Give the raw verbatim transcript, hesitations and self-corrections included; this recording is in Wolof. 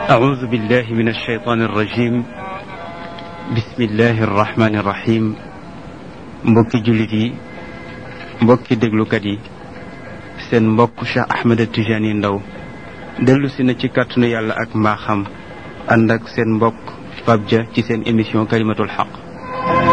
أعوذ بالله من الشيطان الرجيم بسم الله الرحمن الرحيم mbokki jullit yi mbokki déglukat yi seen mbokk Cheikh Ahmed Tidiane Ndao dellu si na ci kàttanu yàlla ak mbaaxam ànd ak seen mbokk Pape Dia ci seen émission Kalimatul Haq